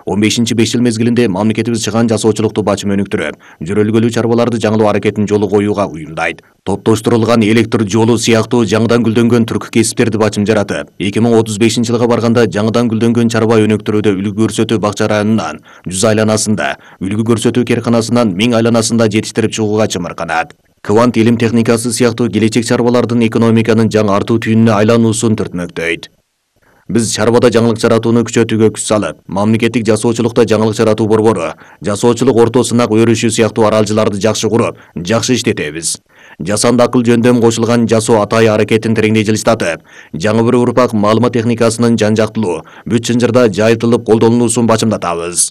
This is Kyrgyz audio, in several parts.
15-5 жыл мезгилинде мамлекетибиз чыган жасоочулукту бачым өнүктүрүп, жөрөлгөлүү чарбаларды жаңылоо аракетин жолу коюуга уюмдайт. Топтоштурулган электр жолу сыяктуу жаңыдан гүлдөнгөн түркү кесиптерди бачым жаратып, 2035-жылга барганда жаңыдан гүлдөнгөн чарба өнүктүрүүдө үлгү көрсөтүү бакча районунан 100 айланасында, үлгү көрсөтүү керканасынан 1000 айланасында жетиштирип чыгууга чымырканат. Квант илим техникасы сыяктуу келечек чарбалардын экономиканын жаңы артуу түйүнүнө айлануусун түртмөктөйт. Биз чарбада жаңылык жаратууну күчөтүүгө күч салып, мамлекеттик жасоочулукта жаңылык жаратуу борбору, жасоочулук орто сынак өрүшү сыяктуу аралжыларды жакшы куруп, жакшы иштетебиз. Жасанды акыл жөндөм кошулган жасоо атай аракетин тереңдей жылыстатып, жаңы бир урпак маалымат техникасынын жан-жактылуу, бүт чынжырда жайылтылып колдонулуусун бачымдатабыз.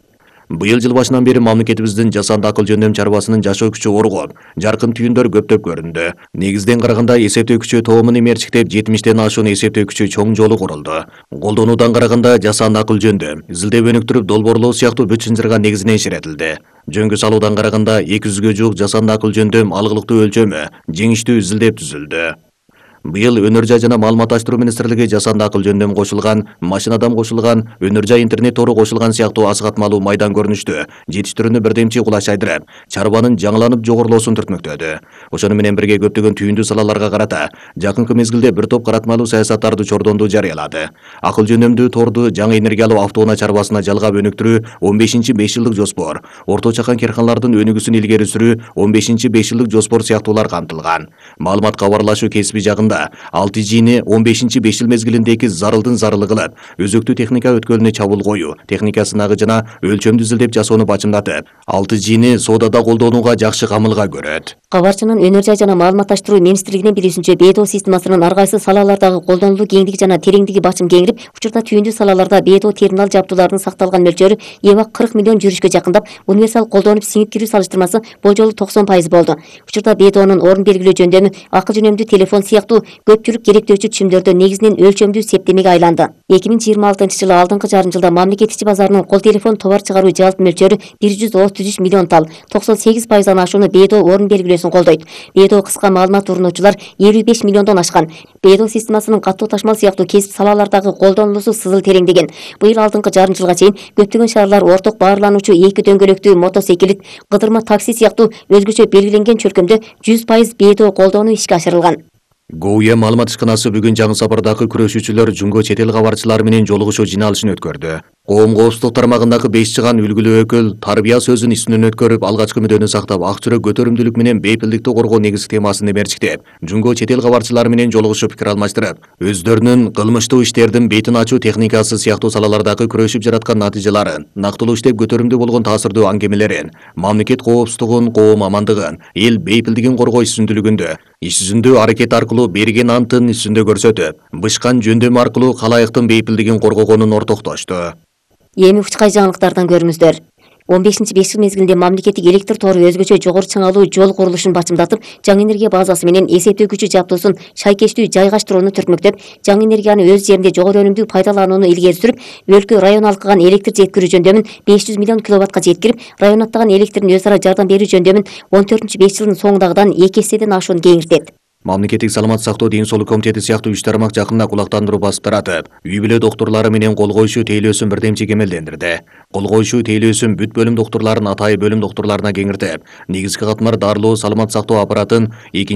Быйыл жыл башынан бери мамлекетибиздин жасанды акыл жөндөм чарбасынын жашоо күчү оргоп, жаркын түйүндөр көптөп көрүндү. Негизден караганда эсептөө күчү тоомун эмерчиктеп 70тен ашуун эсептөө күчү чоң жолу курулду. Колдонуудан караганда жасанды акыл жөндөм, изилдеп өнүктүрүп долбоорлоо сыяктуу бүт чынжырга негизинен ишаретилди. Жөнгө салуудан караганда 200гө жуук жасанды акыл жөндөм алгылыктуу өлчөмү, жеңиштүү изилдеп түзүлдү. Быйыл Өнөр жай жана маалыматташтыруу министрлиги жасанды акыл жөндөм кошулган, машинадан кошулган, өнөр жай интернет тору кошулган сыяктуу асыгатмалуу майдан көрүнүштү жетиштирүүнү бирдемчи кулачайдырып, чарбанын жаңыланып жогорулоосун түртмөктөдү. Ошону менен бирге көптөгөн түйүндүү салаларга карата жакынкы мезгилде бир топ каратмалуу саясаттарды чордонду жарыялады. Акыл жөндөмдүү торду жаңы энергиялуу автоунаа чарбасына жалгап өнүктүрүү 15-5 жылдык жоспор, орто чакан керканалардын өнүгүүсүн илгери сүрүү 15-5 жылдык жоспор сыяктуулар камтылган. Маалымат кабарлашуу кесиби жагында 6G'ни 15-5 жыл мезгилиндеги зарылдын зарылы кылып, өзөктүү техника өткөлүнө чабуул коюу, техника сынагы жана өлчөмдү изилдеп жасоону бачымдатып, 6G'ни соодада колдонууга жакшы камылга көрөт. Кабарчынын Өнөр жай жана маалыматташтыруу министрлигинин билүүсүнчө, БДО системасынын ар кайсы салалардагы колдонулуу кеңдиги жана тереңдиги бачым кеңирип, учурда түйүндүү салаларда БДО терминал жабдууларынын сакталган мөлчөрү эбак 40 миллион жүрүшкө жакындап, универсал колдонуп сиңип кирүү салыштырмасы болжолу 90% болду. Учурда БДОнун орун белгилөө жөндөмү акыл жөнөмдүү телефон сыяктуу көпчүлүк керектөөчү түшүмдөрдө негизинен өлчөмдүү септемеге айланды. 2026-жылы алдыңкы жарым жылда мамлекет ичи базарынын кол телефон товар чыгаруу жалпы мөлчөрү 133 миллион тал, 98%-дан ашууну БДО орун белгилөөсүн колдойт. БДО кыска маалымат урунуучулар 55 миллиондон ашкан. БДО системасынын катуу ташмал сыяктуу кесип салалардагы колдонулуусу сызыл тереңдеген. Быйыл алдыңкы жарым жылга чейин көптөгөн шаарлар орток баарлануучу 2 дөңгөлөктүү мотосекилит, кыдырма такси сыяктуу өзгөчө белгиленген чөлкөмдө 100% БДО колдонуу ишке ашырылган. ГУЕ маалымат ишканасы бүгүн жаңы сапардагы күрөшүүчүлөр жумго чет эл кабарчылары менен жолугушуу жыйналышын өткөрдү. Коом коопсуздук тармагындагы 5 чыган үлгүлүү өкүл тарбия сөзүн үстүнөн өткөрүп, алгачкы мүдөнү сактап, ак жүрөк көтөрүмдүүлүк менен бейпилдикти коргоо негизги темасын эмерчиктеп, жумго чет эл кабарчылары менен жолугушуп пикир алмаштырып, өздөрүнүн кылмыштуу иштердин бетин ачуу техникасы сыяктуу салалардагы күрөшүп жараткан натыйжаларын, нактылуу иштеп көтөрүмдүү болгон таасирдүү аңгемелерин, мамлекет коопсуздугун, коом амандыгын, эл бейпилдигин коргоо иш жүзүндө аракет аркылуу берген антын иш жүзүндө көрсөтүп, бышкан жөндөмү аркылуу калайыктын бейпилдигин коргогонун ортоктошту. Эми учкай жаңылыктардан көрүңүздөр. 15-5 жыл мезгилинде мамлекеттик электр тору өзгөчө жогору чыңалуу жол курулушун бачымдатып, жаңы энергия базасы менен эсептөө күчү жабдуусун шайкештүү жайгаштырууну түртмөктөп, жаңы энергияны өз жеринде жогору өнүмдүү пайдаланууну илгери сүрүп, өлкө район алкыган электр жеткирүү жөндөмүн 500 миллион киловаттка жеткирип, район аттаган электрдин өз ара жардам берүү жөндөмүн 14-5 жылдын соңундагыдан 2 эседен ашуун кеңиртет. Мамлекеттик саламат сактоо ден соолук комитети сыяктуу 3 тармак жакында кулактандыруу басып таратып, үй бүлө доктурлары менен кол коюшуу тейлөөсүн бирдемчи кемелдендирди. Кол коюшуу тейлөөсүн бүт бөлүм доктурларын атайын бөлүм доктурларына кеңиртип, негизги катмар дарылоо саламат сактоо аппаратын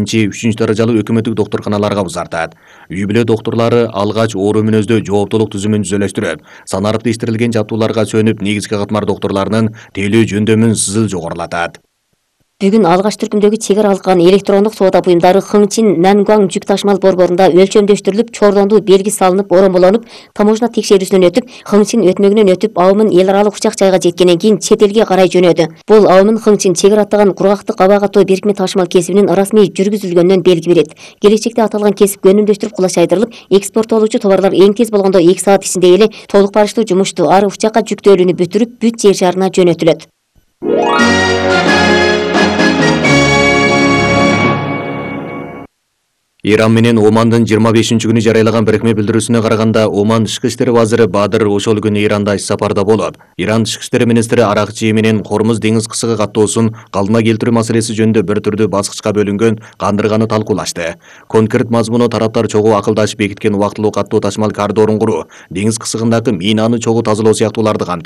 2-3 даражалуу өкмөттүк доктурканаларга узартат. Үй бүлө доктурлары алгач оору мүнөздө жооптулук түзүмүн түзөлөштүрүп, санарип иштирилген жабдууларга сөнүп, негизги катмар доктурларынын тейлөө жөндөмүн сызыл жогорулатат. Бүгүн алгач түркүмдөгү чек ара алкыган электрондук соода буюмдары Хыңчин Нангуаң жүк ташмал борборунда өлчөмдөштүрүлүп, чордондуу белги салынып, оромболонуп, таможня текшерүүсүнөн өтүп, Хыңчин өтмөгүнөн өтүп, абымын эл аралык учак жайга жеткенден кийин чет элге карай жөнөдү. Бул абымын Хыңчин чек ара аттаган кургактык аба катоо бирикме ташмал кесибинин расмий жүргүзүлгөнүнөн белги берет. Келечекте аталган кесип көнүмдөштүрүп кулачайдырылып, экспорттолуучу товарлар эң тез болгондо 2 саат ичинде эле толук барыштуу жумушту ар учакка жүктөөлүүнү бүтүрүп, бүт жер шарына жөнөтүлөт. Иран менен Омандын 25-күнү жарыялаган бирикме билдирүүсүнө караганда, Оман тышкы иштер вазиры Бадыр ошол күнү Иранда иш сапарда болуп, Иран тышкы иштер министри Аракчи менен Хормуз деңиз кысыгы каттоосун калдына келтирүү маселеси жөнүндө бир түрдүү баскычка бөлүнгөн кандырганы талкуулашты. Конкрет мазмуну тараптар чогуу акылдашып бекиткен убактылуу каттоо ташмал коридорун куруу, деңиз кысыгындагы минаны чогуу тазалоо сыяктууларды камтыйт.